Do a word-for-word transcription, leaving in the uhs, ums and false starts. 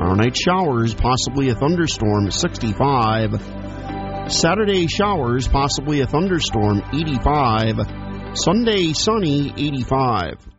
Tomorrow night showers, possibly a thunderstorm, sixty-five. Saturday showers, possibly a thunderstorm, eighty-five. Sunday sunny, eighty-five.